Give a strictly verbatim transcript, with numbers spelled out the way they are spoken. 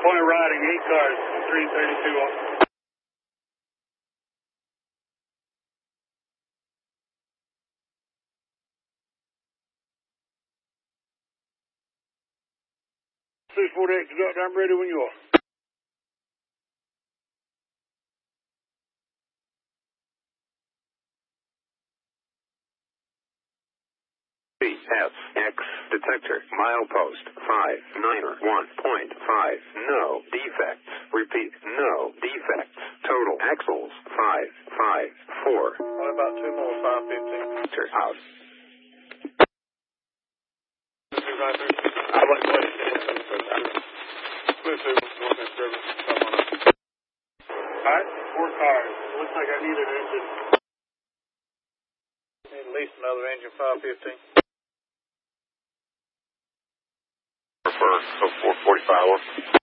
Point of riding, eight cars, three thirty-two off. six forty-eight, conductor, I'm ready when you are. B S X detector milepost five niner one point five, no defects. Repeat, no defects. Total axles five five four. What about two more five fifteen? Out. I'd like to let you get in Let's see what's going in service. Alright, four cars. Looks like I need an engine. Need at least another engine five fifteen. Prefer, so four forty-five.